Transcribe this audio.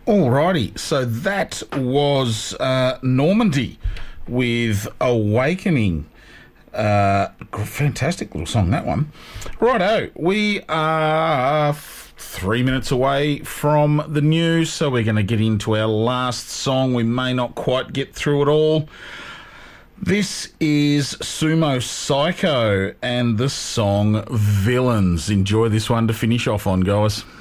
Alrighty, so that was Normandy with Awakening. Fantastic little song, that one. Righto, we are 3 minutes away from the news, so we're going to get into our last song. We may not quite get through it all. This is Sumo Psycho and the song Villains. Enjoy this one to finish off on, guys.